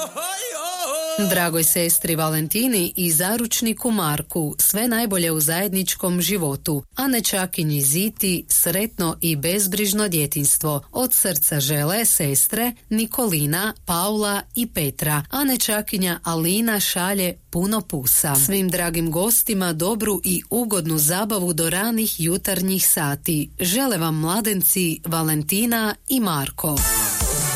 Dragoj sestri Valentini i zaručniku Marku sve najbolje u zajedničkom životu, a nečakinji Ziti sretno i bezbrižno djetinjstvo. Od srca žele sestre Nikolina, Paula i Petra, a nečakinja Alina šalje puno pusa. Svim dragim gostima dobru i ugodnu zabavu do ranih jutarnjih sati. Žele vam mladenci Valentina i Marko.